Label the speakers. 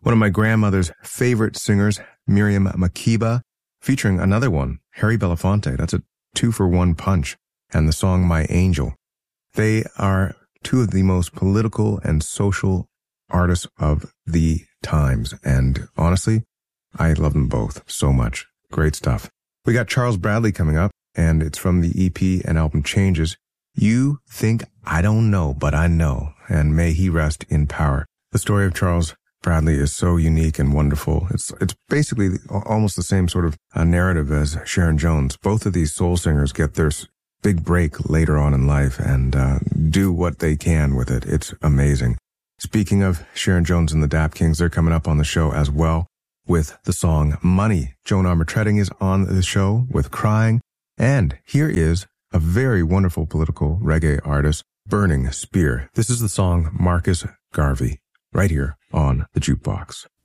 Speaker 1: One of my grandmother's favorite singers, Miriam Makeba, featuring another one, Harry Belafonte. That's a 2-for-1 punch. And the song My Angel. They are two of the most political and social artists of the times. And honestly, I love them both so much. Great stuff. We got Charles Bradley coming up, and it's from the EP and album Changes. You think I don't know, but I know, and may he rest in power. The story of Charles Bradley is so unique and wonderful. It's basically almost the same sort of narrative as Sharon Jones. Both of these soul singers get their big break later on in life and do what they can with it. It's amazing. Speaking of Sharon Jones and the Dap Kings, they're coming up on the show as well with the song Money. Joan Armatrading is on the show with Crying. And here is a very wonderful political reggae artist, Burning Spear. This is the song Marcus Garvey, right here on the Jukebox.